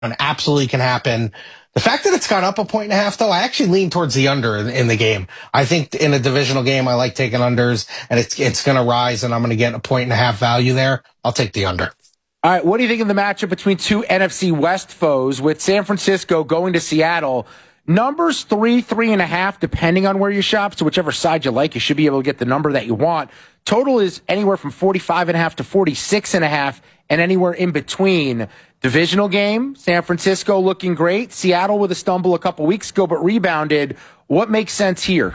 absolutely can happen. The fact that it's gone up 1.5 though, I actually lean towards the under in the game. I think in a divisional game, I like taking unders, and it's going to rise, and I'm going to get 1.5 value there. I'll take the under. All right, what do you think of the matchup between two NFC West foes, with San Francisco going to Seattle? Numbers 3.5, depending on where you shop. So whichever side you like, you should be able to get the number that you want. Total is anywhere from 45.5 to 46.5, and anywhere in between. Divisional game, San Francisco looking great. Seattle with a stumble a couple weeks ago, but rebounded. What makes sense here?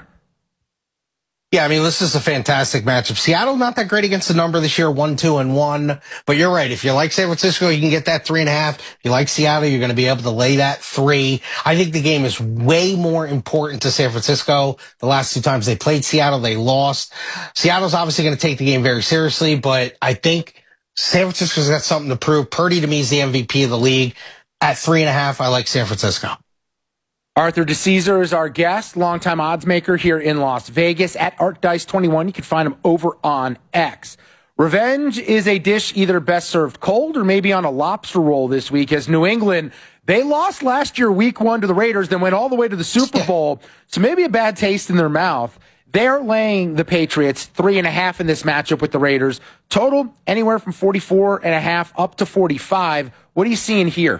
Yeah, I mean, this is a fantastic matchup. Seattle not that great against the number this year, 1-2-1. But you're right. If you like San Francisco, you can get that 3.5. If you like Seattle, you're going to be able to lay that 3. I think the game is way more important to San Francisco. The last 2 times they played Seattle, they lost. Seattle's obviously going to take the game very seriously, but I think San Francisco's got something to prove. Purdy, to me, is the MVP of the league. At 3.5, I like San Francisco. Arthur DeCesar is our guest, longtime odds maker here in Las Vegas at ArtDice21. You can find him over on X. Revenge is a dish either best served cold or maybe on a lobster roll this week, as New England, they lost last year week 1 to the Raiders, then went all the way to the Super Bowl. So maybe a bad taste in their mouth. They're laying the Patriots 3.5 in this matchup with the Raiders. Total anywhere from 44.5 up to 45. What are you seeing here?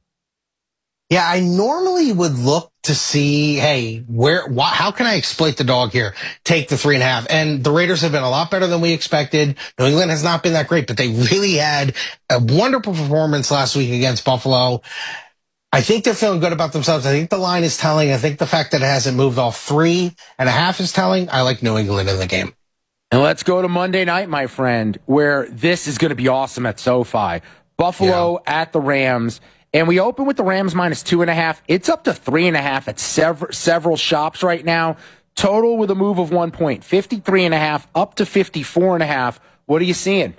Yeah, I normally would look to see, hey, how can I exploit the dog here? Take the 3.5. And the Raiders have been a lot better than we expected. New England has not been that great, but they really had a wonderful performance last week against Buffalo. I think they're feeling good about themselves. I think the line is telling. I think the fact that it hasn't moved off 3.5 is telling. I like New England in the game. And let's go to Monday night, my friend, where this is going to be awesome at SoFi. Buffalo at the Rams. And we open with the Rams -2.5. It's up to 3.5 at several shops right now. Total with a move of 1 point, 53.5 up to 54.5. What are you seeing?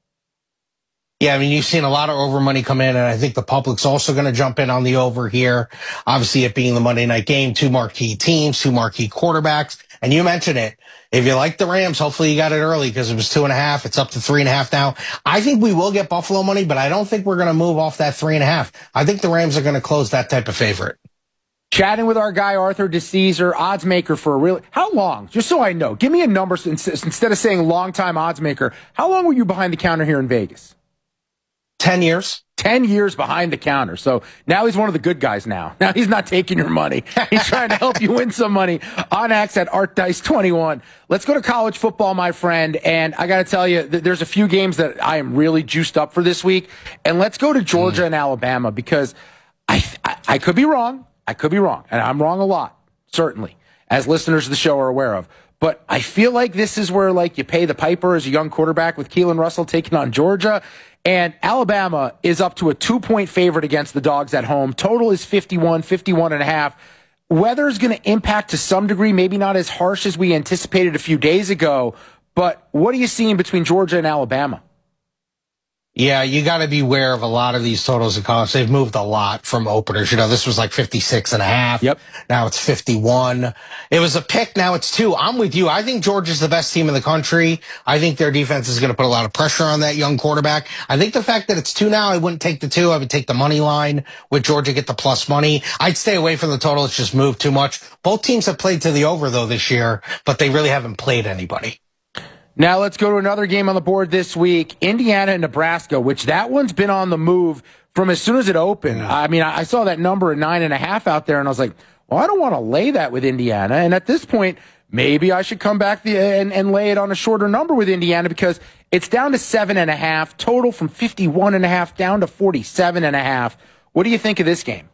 Yeah, I mean, you've seen a lot of over money come in, and I think the public's also going to jump in on the over here. Obviously, it being the Monday night game, 2 marquee teams, 2 marquee quarterbacks. And you mentioned it. If you like the Rams, hopefully you got it early because it was 2.5. It's up to 3.5 now. I think we will get Buffalo money, but I don't think we're going to move off that 3.5. I think the Rams are going to close that type of favorite. Chatting with our guy, Arthur DeCesar, odds maker for a real. How long? Just so I know. Give me a number instead of saying long-time odds maker. How long were you behind the counter here in Vegas? 10 years. 10 years behind the counter. So now he's one of the good guys now. Now he's not taking your money. He's trying to help you win some money on X at ArtDice21. Let's go to college football, my friend. And I got to tell you, there's a few games that I am really juiced up for this week. And let's go to Georgia and Alabama, because I could be wrong. I could be wrong. And I'm wrong a lot, certainly, as listeners of the show are aware of. But I feel like this is where, like, you pay the piper as a young quarterback with Keelan Russell taking on Georgia. And Alabama is up to a 2-point favorite against the Dogs at home. Total is 51.5. Weather's going to impact to some degree, maybe not as harsh as we anticipated a few days ago. But what are you seeing between Georgia and Alabama? Yeah, you got to be aware of a lot of these totals in college. They've moved a lot from openers. You know, this was like 56.5. Yep. Now it's 51. It was a pick. Now it's 2. I'm with you. I think Georgia's the best team in the country. I think their defense is going to put a lot of pressure on that young quarterback. I think the fact that it's 2 now, I wouldn't take the 2. I would take the money line with Georgia, get the plus money. I'd stay away from the total. It's just moved too much. Both teams have played to the over, though, this year, but they really haven't played anybody. Now let's go to another game on the board this week, Indiana and Nebraska, which that one's been on the move from as soon as it opened. I mean, I saw that number at 9.5 out there, and I was like, well, I don't want to lay that with Indiana. And at this point, maybe I should come back and lay it on a shorter number with Indiana, because it's down to 7.5, total from 51.5 down to 47.5. What do you think of this game?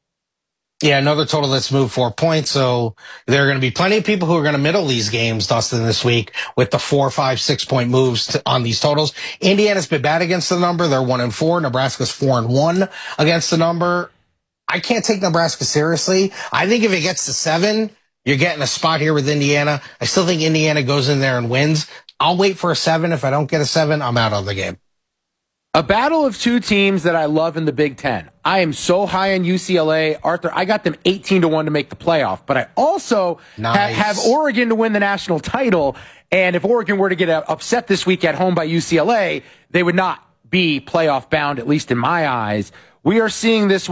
Yeah, another total that's moved 4 points. So there are going to be plenty of people who are going to middle these games, Dustin, this week with the 4, 5, 6 point moves on these totals. Indiana's been bad against the number. They're 1-4. Nebraska's 4-1 against the number. I can't take Nebraska seriously. I think if it gets to 7, you're getting a spot here with Indiana. I still think Indiana goes in there and wins. I'll wait for a 7. If I don't get a 7, I'm out of the game. A battle of 2 teams that I love in the Big Ten. I am so high on UCLA. Arthur, I got them 18-1 to make the playoff, but I also have Oregon to win the national title. And if Oregon were to get upset this week at home by UCLA, they would not be playoff bound, at least in my eyes. we are seeing this